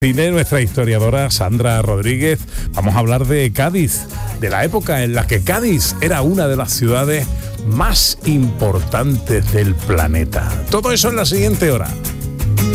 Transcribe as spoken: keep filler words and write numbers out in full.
Tiene nuestra historiadora Sandra Rodríguez. Vamos a hablar de Cádiz, de la época en la que Cádiz era una de las ciudades más importantes del planeta. Todo eso en la siguiente hora.